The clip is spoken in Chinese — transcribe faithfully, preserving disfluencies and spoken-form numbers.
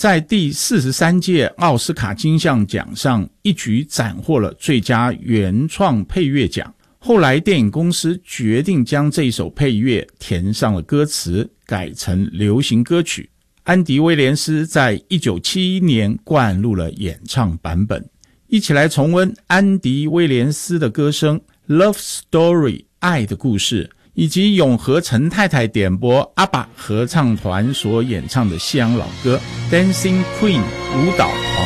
在第四十三届奥斯卡金像奖上一举斩获了最佳原创配乐奖。后来电影公司决定将这一首配乐填上了歌词，改成流行歌曲。安迪·威廉斯在一九七一年灌录了演唱版本。一起来重温安迪·威廉斯的歌声 Love Story 爱的故事，以及永和陈太太点播阿爸合唱团所演唱的西洋老歌 Dancing Queen 舞蹈